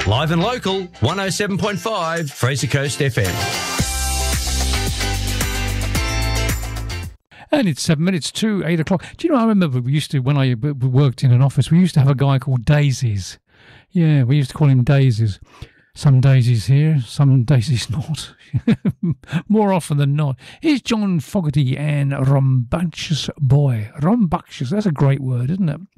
Live and local, 107.5 Fraser Coast FM. And it's 7 minutes to 8 o'clock. Do you know, I remember we used to, when I worked in an office, we used to have a guy called Daisies. Yeah, we used to call him Daisies. Some daisies here, some daisies not. More often than not. Here's John Fogerty and Rumbunctious Boy. Rumbunctious, that's a great word, isn't it?